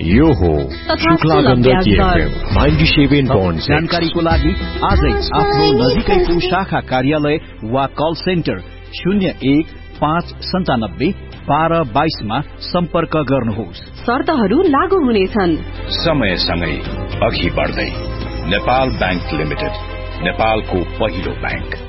यो हो शुक्लागन्ध केएफएम 97.6। जानकारीको लागि आजै आफ्नो नजिकैको शाखा कार्यालय वा कल सेन्टर 0159721222 मा सम्पर्क गर्नुहोस्। शर्तहरू लागू हुनेछन्। समयसँगै अघि बढ्दै नेपाल बैंक लिमिटेड, नेपालको पहिलो बैंक।